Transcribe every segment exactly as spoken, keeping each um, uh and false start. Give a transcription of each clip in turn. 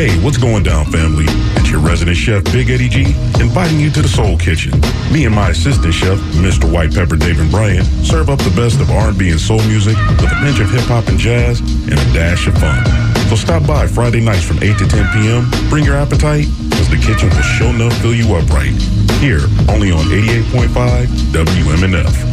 Hey, what's going down, family? It's your resident chef, Big Eddie G, inviting you to the Soul Kitchen. Me and my assistant chef, Mister White Pepper David Bryant, serve up the best of R and B and soul music with a pinch of hip-hop and jazz and a dash of fun. So stop by Friday nights from eight to ten p.m. Bring your appetite, because the kitchen will sure enough fill you up right. Here, only on eighty-eight point five W M N F.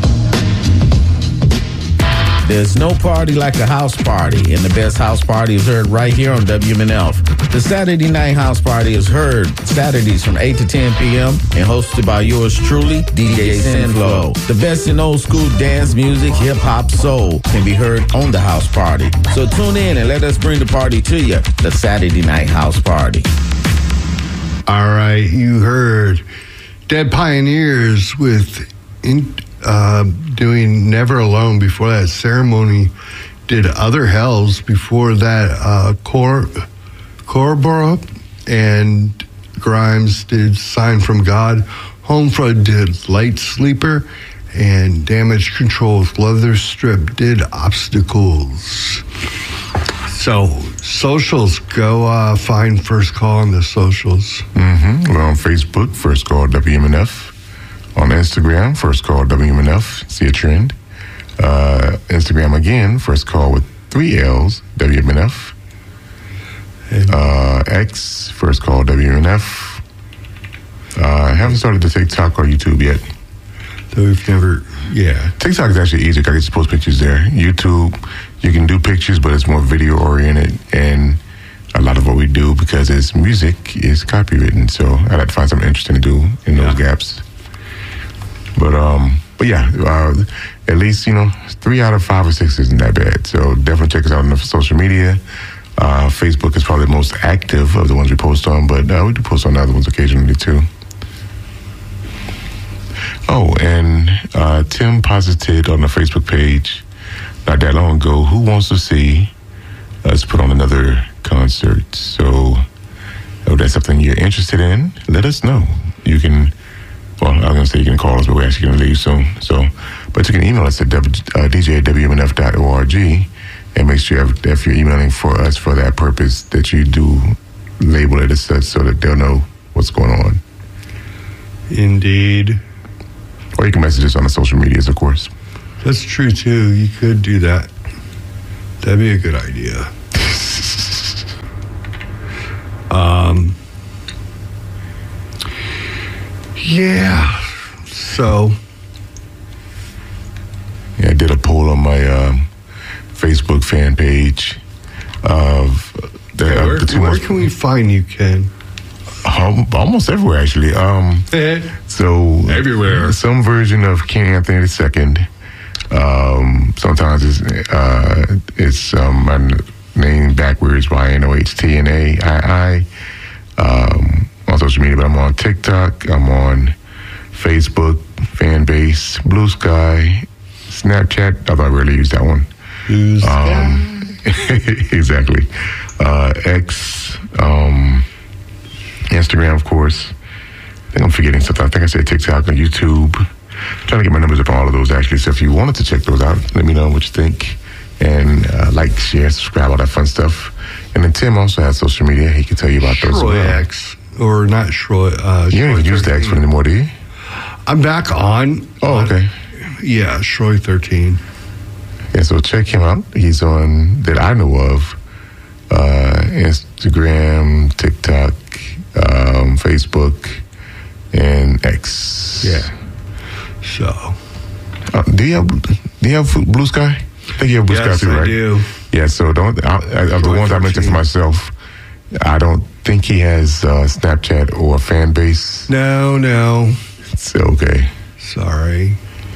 There's no party like a house party, and the best house party is heard right here on W M N F. The Saturday Night House Party is heard Saturdays from eight to ten p.m. and hosted by yours truly, D J Sinflow. The best in old school dance music, hip-hop, soul can be heard on the house party. So tune in and let us bring the party to you, the Saturday Night House Party. All right, you heard Dead Pioneers with... In, uh, doing Never Alone. Before that, Ceremony did Other Hells. Before that, uh, Cor Corborough and Grimes did Sign from God. Homefront did Light Sleeper, and Damage Control with Leather Strip did Obstacles. So, socials, go uh, find First Call on the socials. Mm-hmm. We're on Facebook, First Call W M N F. On Instagram, First Call W M N F, see a trend. Uh, Instagram again, First Call with three L's, W M N F. Uh, X, First Call W M N F. Uh, I haven't started the TikTok or YouTube yet. So we've never, yeah. TikTok is actually easier because I get to post pictures there. YouTube, you can do pictures, but it's more video oriented, and a lot of what we do, because it's music, is copywritten. So I like to find something interesting to do in those yeah. gaps. But um, but yeah, uh, at least, you know, three out of five or six isn't that bad. So definitely check us out on the social media. Uh, Facebook is probably the most active of the ones we post on, but uh, we do post on other ones occasionally too. Oh, and uh, Tim posited on the Facebook page not that long ago, who wants to see us put on another concert? So if that's something you're interested in, let us know. You can... Well, I was going to say you can call us, but we're actually going to leave soon. So, but you can email us at uh, d j at w m n f dot org, and make sure if, if you're emailing for us for that purpose, that you do label it as such so that they'll know what's going on. Indeed. Or you can message us on the social medias, of course. That's true, too. You could do that. That'd be a good idea. um... Yeah, so. Yeah, I did a poll on my um, Facebook fan page of the, yeah, where, uh, the two where most, can we find you, Ken? Um, almost everywhere, actually. Um, so everywhere. Some version of Ken Anthony the Second. Um, sometimes it's uh, it's um, my name backwards, Y N O H T N A I I. Um, on social media, but I'm on TikTok, I'm on Facebook, Fanbase, Blue Sky, Snapchat, although I rarely use that one. Blue Sky. Um, exactly. Uh, X, um, Instagram, of course. I think I'm forgetting something. I think I said TikTok and YouTube. I'm trying to get my numbers up on all of those, actually. So if you wanted to check those out, let me know what you think. And uh, like, share, subscribe, all that fun stuff. And then Tim also has social media. He can tell you about Troy those as well. X. Or not Shroy. Uh, you don't even use the X one anymore, do you? I'm back on. Oh, okay. On, yeah, Shroy thirteen. Yeah, so check him out. He's on, that I know of, uh, Instagram, TikTok, um, Facebook, and X. Yeah. So. Uh, do you have do you have Blue Sky? I think you have Blue yes, Sky too, right? Yes, I do. Yeah, so don't, I, I, of the ones I mentioned for myself, I don't think he has uh, Snapchat or fan base. No, no. It's okay. Sorry.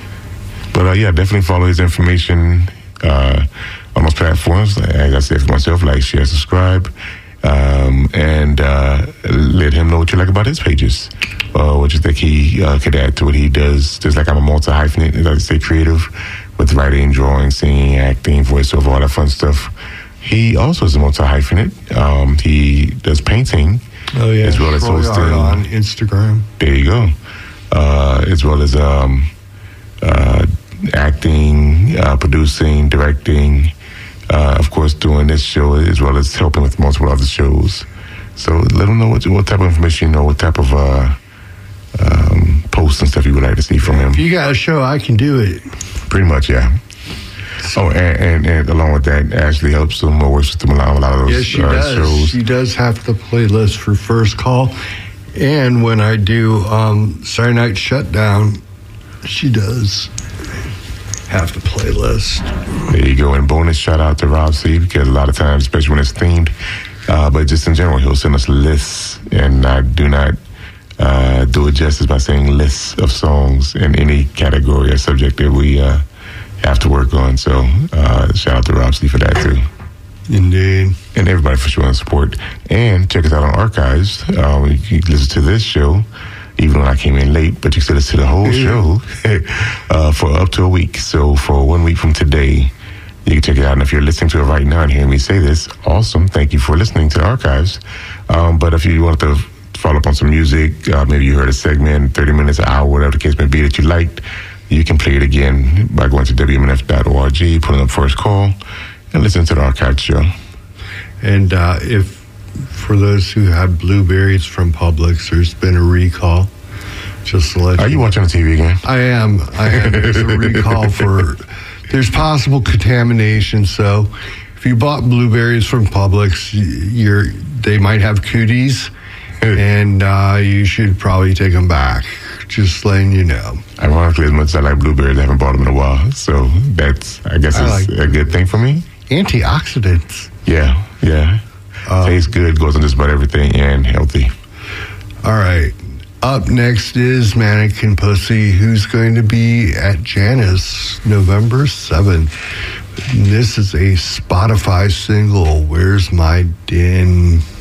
But uh, yeah, definitely follow his information uh, on those platforms. As I said for myself, like, share, subscribe, um, and uh, let him know what you like about his pages. Uh, what you think he uh, could add to what he does. Just like I'm a multi-hyphenate, as I say, creative, with writing, drawing, singing, acting, voiceover, all that fun stuff. He also is a multi-hyphenate. Um, he does painting. Oh, yeah. As well as hosting. On Instagram. There you go. Uh, as well as um, uh, acting, uh, producing, directing, uh, of course, doing this show, as well as helping with multiple other shows. So let them know what what type of information you know, what type of uh, um, posts and stuff you would like to see from him. If you got a show, I can do it. Pretty much, yeah. Oh, and, and, and along with that, Ashley helps them or works with them on a lot of those yes, she uh, does. shows. She does have the playlist for First Call. And when I do um, Saturday Night Shutdown, she does have the playlist. There you go. And bonus shout out to Rob C, because a lot of times, especially when it's themed, uh, but just in general, he'll send us lists. And I do not uh, do it justice by saying lists of songs in any category or subject that we uh, have to work on. So uh, shout out to Rob C for that too. Indeed. And everybody for showing support. And check us out on Archives. Uh, you can listen to this show, even when I came in late, but you can listen to the whole show uh, for up to a week. So for one week from today, you can check it out. And if you're listening to it right now and hearing me say this, awesome. Thank you for listening to Archives. Um, but if you want to follow up on some music, uh, maybe you heard a segment, thirty minutes, an hour, whatever the case may be that you liked, you can play it again by going to W M N F dot org, putting up First Call, and listen to the archived show. And uh, if, for those who had blueberries from Publix, there's been a recall. Just to let Are you know. watching the T V again? I am. I am. There's a recall for, there's possible contamination. So if you bought blueberries from Publix, you're, they might have cooties, and uh, you should probably take them back. Just letting you know. Ironically, as much as I like blueberries, I haven't bought them in a while. So that's, I guess, I it's like a good thing for me. Antioxidants. Yeah, yeah. Um, Tastes good, goes on just about everything, and healthy. All right. Up next is Mannequin Pussy, who's going to be at Janice November seventh. This is a Spotify single, Where's My Den?